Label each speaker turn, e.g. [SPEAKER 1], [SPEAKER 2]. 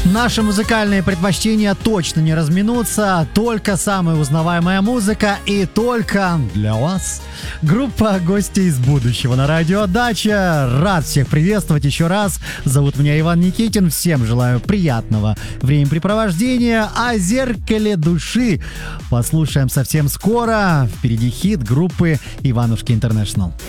[SPEAKER 1] Наши музыкальные предпочтения точно не разминутся, только самая узнаваемая музыка и только для вас. Группа «Гости из будущего» на радио Дача. Рад всех приветствовать еще раз. Зовут меня Иван Никитин. Всем желаю приятного времяпрепровождения. О зеркале души послушаем совсем скоро. Впереди хит группы «Иванушки Интернешнл».